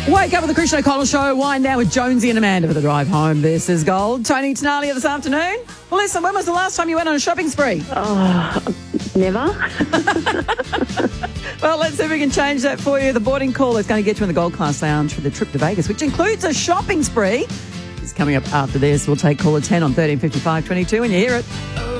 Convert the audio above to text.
Wake up with the Christian O'Connell Show. Wind down with Jonesy and Amanda for the drive home. This is Gold. Tony Tenalia this afternoon. Well, listen, when was the last time you went on a shopping spree? Oh, never. Well, let's see if we can change that for you. The boarding call is going to get you in the Gold Class Lounge for the trip to Vegas, which includes a shopping spree. It's coming up after this. We'll take caller 10 on 135522 when you hear it.